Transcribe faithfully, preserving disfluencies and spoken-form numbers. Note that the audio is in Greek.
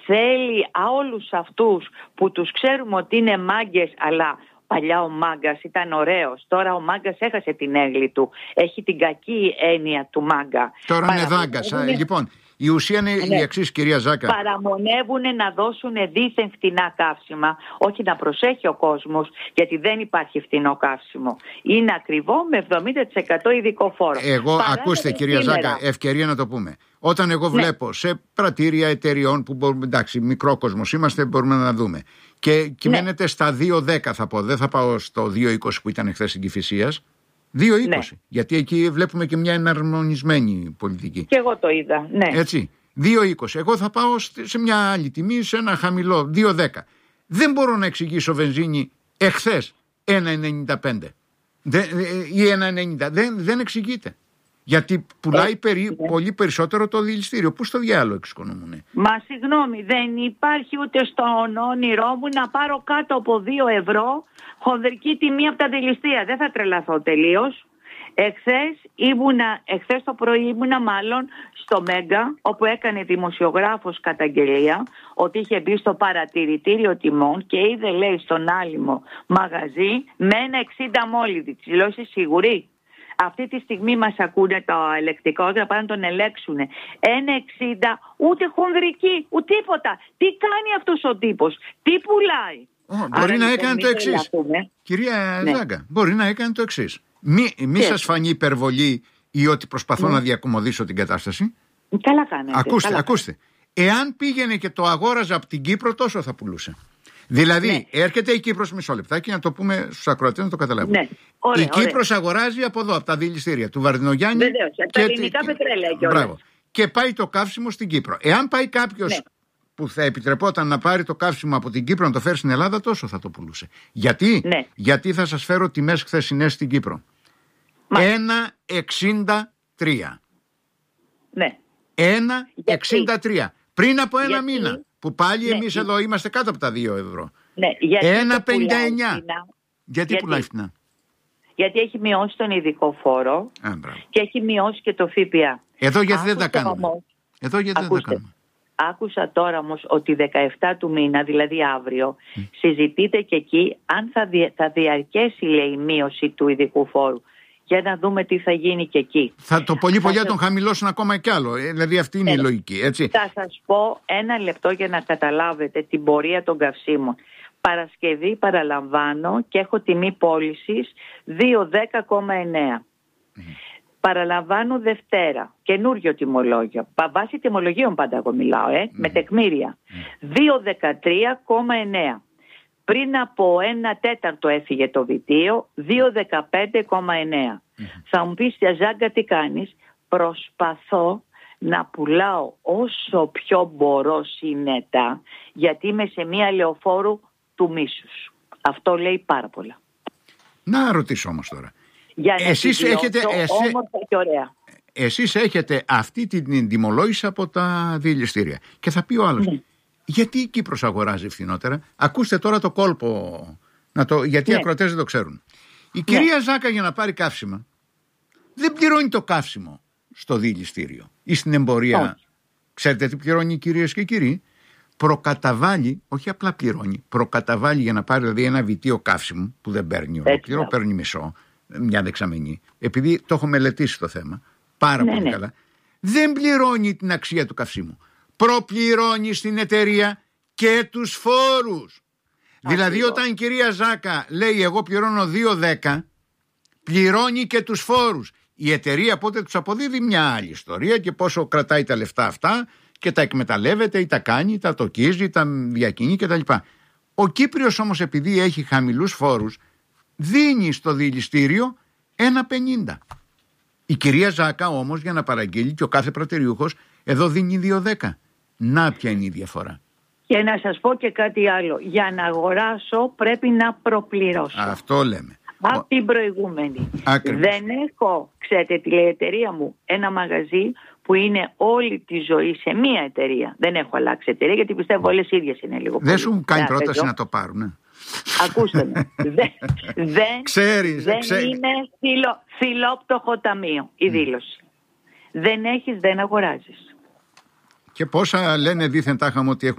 θέλει όλους αυτούς που τους ξέρουμε ότι είναι μάγκες, αλλά παλιά ο μάγκας ήταν ωραίος. Τώρα ο μάγκας έχασε την έγκλη του. Έχει την κακή έννοια του μάγκα. Τώρα είναι δάγκας. Είναι... Λοιπόν, η ουσία είναι ναι. η εξής, κυρία Ζάκα. Παραμονεύουν να δώσουν δίθεν φτηνά καύσιμα. Όχι, να προσέχει ο κόσμος, γιατί δεν υπάρχει φτηνό καύσιμο. Είναι ακριβό με εβδομήντα τοις εκατό ειδικό φόρο. Εγώ, Παρά ακούστε κυρία σήμερα. Ζάκα, ευκαιρία να το πούμε. Όταν εγώ βλέπω ναι. σε πρατήρια εταιριών που μπορούμε, εντάξει, μικρό κόσμος είμαστε, μπορούμε να δούμε. Και κυμαίνεται ναι. στα δύο δέκα θα πω, δεν θα πάω στο δύο είκοσι που ήταν χθες στην Κηφισίας. δύο είκοσι. Ναι. Γιατί εκεί βλέπουμε και μια εναρμονισμένη πολιτική. Και εγώ το είδα, ναι. Έτσι. δύο είκοσι. Εγώ θα πάω σε μια άλλη τιμή, σε ένα χαμηλό δύο δέκα. Δεν μπορώ να εξηγήσω βενζίνη εχθές ένα ενενήντα πέντε ή ένα ενενήντα. Δεν, δεν εξηγείται. Γιατί πουλάει περί, ναι. πολύ περισσότερο το δηληστήριο. Πού στο διάλογο εξοικονομούνε. Μα συγγνώμη, δεν υπάρχει ούτε στον όνειρό μου να πάρω κάτω από δύο ευρώ χονδρική τιμή από τα δηληστήρια. Δεν θα τρελαθώ τελείως. Εχθές, ήμουνα, εχθές το πρωί ήμουνα μάλλον στο Μέγκα, όπου έκανε δημοσιογράφος καταγγελία ότι είχε μπει στο παρατηρητήριο τιμών και είδε, λέει, στον άλυμο μαγαζί με ένα εξήντα μόλιδη. Της λέω, είσαι σίγουρη? Αυτή τη στιγμή μας ακούνε το ελεκτικό, να πάνε να τον ελέξουν. ένα εξήντα, ούτε χονδρική, ούτε τίποτα. Τι κάνει αυτός ο τύπος, τι πουλάει? Oh, μπορεί να έκανε το εξής. Κυρία ναι. Ζάγκα, μπορεί να έκανε το εξής. Μη, μη σας φανεί υπερβολή ή ότι προσπαθώ ναι. να διακομωδήσω την κατάσταση. Καλά κάνετε. Ακούστε, καλά ακούστε. Εάν πήγαινε και το αγόραζε από την Κύπρο, τόσο θα πουλούσε. Δηλαδή, ναι. έρχεται η Κύπρος, μισό λεπτάκι, να το πούμε στους ακροατές να το καταλάβουν. Ναι. Ωραία, η Κύπρος ωραία. αγοράζει από εδώ, από τα δηληστήρια του Βαρδινογιάννη. Βεβαίως, από τα ελληνικά πετρέλαια και όλα. Και πάει το καύσιμο στην Κύπρο. Εάν πάει κάποιος ναι. που θα επιτρεπόταν να πάρει το καύσιμο από την Κύπρο να το φέρει στην Ελλάδα, τόσο θα το πουλούσε. Γιατί, ναι. Γιατί θα σας φέρω τιμές χθεσινές στην Κύπρο. ένα εξήντα τρία. Ναι. ένα εξήντα τρία. Πριν από ένα γιατί... μήνα. Που πάλι ναι. εμείς εδώ είμαστε κάτω από τα δύο ευρώ. Ναι, γιατί ένα πενήντα εννιά. Γιατί, γιατί πουλάει φτηνά? Γιατί έχει μειώσει τον ειδικό φόρο Α, και έχει μειώσει και το ΦΠΑ. Εδώ γιατί Άκουσα δεν τα κάνουμε. Όμως, Εδώ γιατί ακούστε, δεν τα κάνουμε. Άκουσα τώρα όμως ότι δεκαεφτά του μήνα, δηλαδή αύριο, mm. συζητείται και εκεί αν θα, δια, θα διαρκέσει, λέει, η μείωση του ειδικού φόρου. Για να δούμε τι θα γίνει και εκεί. Θα το πολύ πολύ θα τον χαμηλώσουν ακόμα κι άλλο. Δηλαδή αυτή είναι ε, η λογική, έτσι. Θα σας πω ένα λεπτό για να καταλάβετε την πορεία των καυσίμων. Παρασκευή παραλαμβάνω και έχω τιμή πώλησης δύο δέκα κόμμα εννέα. Mm. Παραλαμβάνω Δευτέρα, καινούριο τιμολόγιο. Βάσει τιμολογίων πάντα εγώ μιλάω, ε, mm. με τεκμήρια. Mm. δύο δεκατρία κόμμα εννέα. Πριν από ένα τέταρτο έφυγε το βιτίο, δύο δεκαπέντε κόμμα εννέα. Mm-hmm. Θα μου πεις, Ζάγκα, τι κάνεις? Προσπαθώ να πουλάω όσο πιο μπορώ συνετά, γιατί είμαι σε μία λεωφόρου του μίσους. Αυτό λέει πάρα πολλά. Να ρωτήσω όμως τώρα. Για να εσείς έχετε, εσέ... όμορφα και ωραία. Εσείς έχετε αυτή την τιμολόγηση από τα δηληστήρια. Και θα πει ο άλλος, mm. γιατί η Κύπρος αγοράζει φθηνότερα? Ακούστε τώρα το κόλπο, να το, γιατί ναι. οι ακροατές δεν το ξέρουν. Η κυρία ναι. Ζάκα για να πάρει καύσιμα δεν πληρώνει το καύσιμο στο δηληστήριο ή στην εμπορία. Oh. Ξέρετε τι πληρώνει, κυρίες και κύριοι? Προκαταβάλει, όχι απλά πληρώνει, προκαταβάλει για να πάρει δηλαδή ένα βιτίο καύσιμο που δεν παίρνει ολόκληρο, παίρνει μισό, μια δεξαμενή. Επειδή το έχω μελετήσει το θέμα πάρα ναι, πολύ ναι. καλά, δεν πληρώνει την αξία του καυσίμου. Προπληρώνει στην εταιρεία και τους φόρους. Α, δηλαδή όταν η κυρία Ζάκα λέει εγώ πληρώνω δύο δέκα, πληρώνει και τους φόρους. Η εταιρεία πότε τους αποδίδει μια άλλη ιστορία και πόσο κρατάει τα λεφτά αυτά και τα εκμεταλλεύεται ή τα κάνει, τα τοκίζει, τα διακινεί κτλ. Ο Κύπριος όμως, επειδή έχει χαμηλούς φόρους, δίνει στο δηληστήριο ένα πενήντα. Η κυρία Ζάκα όμως για να παραγγείλει και ο κάθε πρατηριούχος εδώ δίνει δύο δέκα. Να ποια είναι η διαφορά. Και να σας πω και κάτι άλλο. Για να αγοράσω πρέπει να προπληρώσω. Αυτό λέμε. Από την προηγούμενη. Ακριβώς. Δεν έχω, ξέρετε τι λέει η εταιρεία μου, ένα μαγαζί που είναι όλη τη ζωή σε μία εταιρεία. Δεν έχω αλλάξει εταιρεία γιατί πιστεύω όλες οι ίδιες είναι λίγο. Δεν σου κάνει πρόταση εδώ να το πάρουν. Ναι. Ακούστε με. δεν δεν, ξέρεις, δεν ξέρεις. είναι φιλο, φιλόπτωχο ταμείο η δήλωση. Mm. Δεν έχεις, δεν αγοράζεις. Και πόσα λένε δήθεν τάχα μου ότι